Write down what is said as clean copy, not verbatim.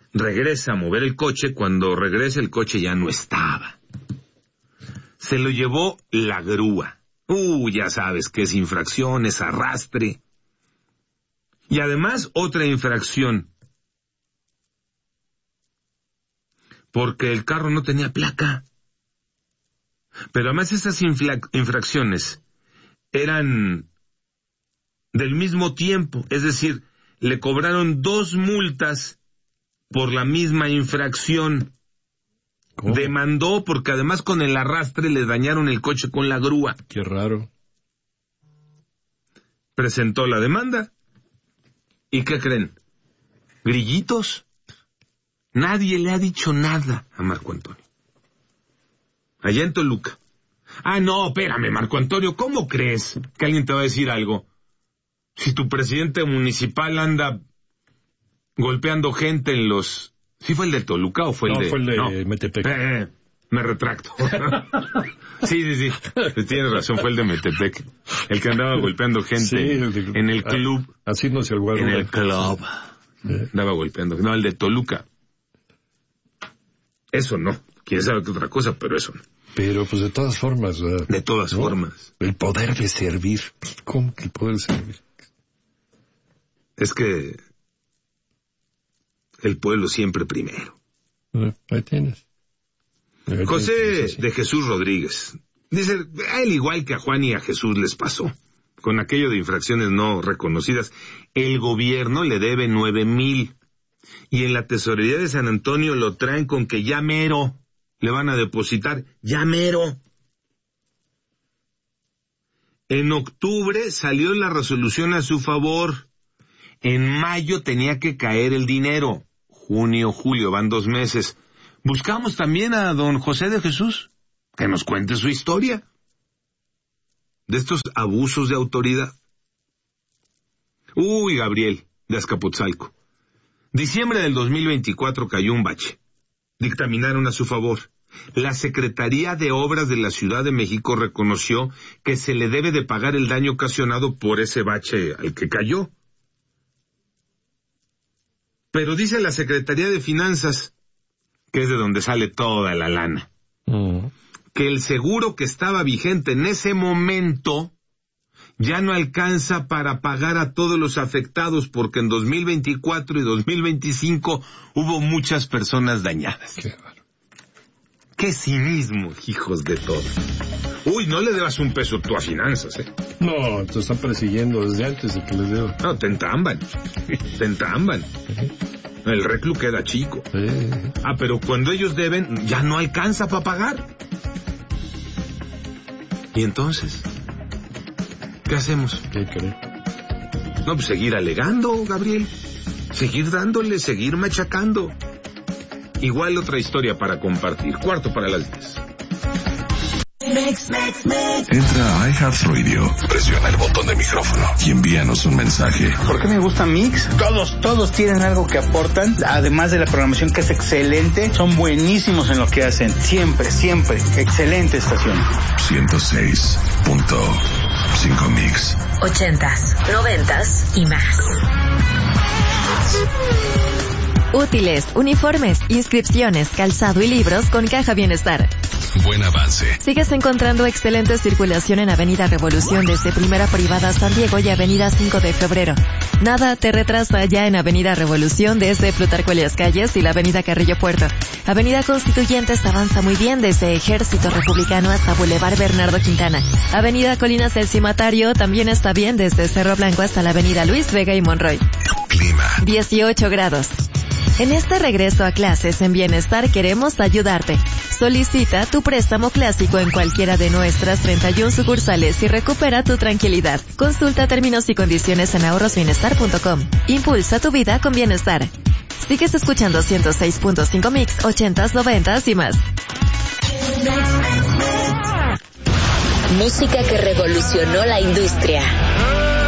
regresa a mover el coche. Cuando regresa el coche ya no estaba. Se lo llevó la grúa. Ya sabes que es infracción, es arrastre. Y además otra infracción. Porque el carro no tenía placa. Pero además esas infracciones eran del mismo tiempo. Es decir, le cobraron 2 multas por la misma infracción. ¿Cómo? Demandó porque además con el arrastre le dañaron el coche con la grúa. Qué raro. Presentó la demanda. ¿Y qué creen? ¿Grillitos? Nadie le ha dicho nada a Marco Antonio. Allá en Toluca. No, espérame, Marco Antonio, ¿cómo crees que alguien te va a decir algo? Si tu presidente municipal anda golpeando gente en los... ¿Sí fue el de Toluca o fue el de...? No, fue el de Metepec. Me retracto. Sí. Tienes razón, fue el de Metepec. El que andaba golpeando gente en el club. Así no se algo. En el club. Andaba golpeando. No, el de Toluca. Eso no. Quién sabe qué otra cosa, pero eso no. Pero pues de todas formas. De todas formas. El poder de servir. ¿Cómo que el poder de servir? Es que el pueblo siempre primero. Ahí tienes. José de Jesús Rodríguez dice, a él igual que a Juan y a Jesús les pasó, con aquello de infracciones no reconocidas, el gobierno le debe 9,000 y en la tesorería de San Antonio lo traen con que ya mero le van a depositar, ya mero. En octubre salió la resolución a su favor, en mayo tenía que caer el dinero, junio, julio, van 2 meses. Buscamos también a don José de Jesús, que nos cuente su historia de estos abusos de autoridad. Gabriel, de Azcapotzalco. Diciembre del 2024 cayó un bache. Dictaminaron a su favor. La Secretaría de Obras de la Ciudad de México reconoció que se le debe de pagar el daño ocasionado por ese bache al que cayó. Pero dice la Secretaría de Finanzas, que es de donde sale toda la lana, que el seguro que estaba vigente en ese momento ya no alcanza para pagar a todos los afectados, porque en 2024 y 2025 hubo muchas personas dañadas. ¡Qué cinismo, hijos de todo! No le debas un peso tú a finanzas, No, te están persiguiendo desde antes de que les debo. No, te entamban. El reclu queda chico. Pero cuando ellos deben, ya no alcanza para pagar. ¿Y entonces? ¿Qué hacemos? ¿Qué crees? No, pues seguir alegando, Gabriel. Seguir dándole, seguir machacando. Igual otra historia para compartir. 10:45. Entra a iHeartRadio, presiona el botón de micrófono y envíanos un mensaje. ¿Por qué me gusta Mix? Todos tienen algo que aportan, además de la programación que es excelente, son buenísimos en lo que hacen, siempre, excelente estación. 106.5 Mix. 80s, 90s y más. Útiles, uniformes, inscripciones, calzado y libros con Caja Bienestar. Buen avance. Sigues encontrando excelente circulación en Avenida Revolución desde Primera Privada San Diego y Avenida 5 de Febrero. Nada te retrasa ya en Avenida Revolución desde Plutarco Elías Calles y la Avenida Carrillo Puerto. Avenida Constituyentes avanza muy bien desde Ejército Republicano hasta Boulevard Bernardo Quintana. Avenida Colinas del Cimatario también está bien desde Cerro Blanco hasta la Avenida Luis Vega y Monroy. Clima. 18 grados. En este regreso a clases en Bienestar queremos ayudarte. Solicita tu préstamo clásico en cualquiera de nuestras 31 sucursales y recupera tu tranquilidad. Consulta términos y condiciones en ahorrosbienestar.com. Impulsa tu vida con bienestar. Sigues escuchando 106.5 Mix, 80s, 90s y más. Música que revolucionó la industria.